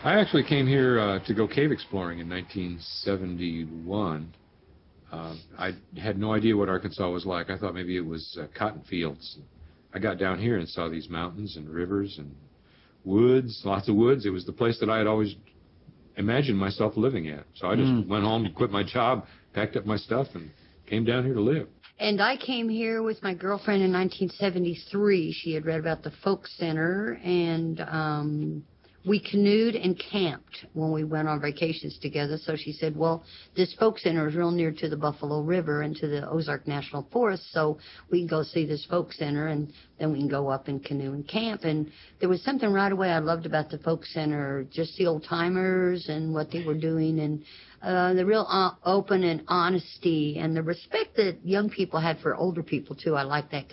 I actually came here to go cave exploring in 1971. I had no idea what Arkansas was like. I thought maybe it was cotton fields. I got down here and saw these mountains and rivers and woods, lots of woods. It was the place that I had always imagined myself living at. So I just went home, quit my job, packed up my stuff, and came down here to live. And I came here with my girlfriend in 1973. She had read about the Folk Center, and we canoed and camped when we went on vacations together. So she said, well, this Folk Center is real near to the Buffalo River and to the Ozark National Forest, so we can go see this Folk Center, and then we can go up and canoe and camp. And there was something right away I loved about the Folk Center, just the old-timers and what they were doing, and the real open and honesty and the respect that young people had for older people, too. I like that.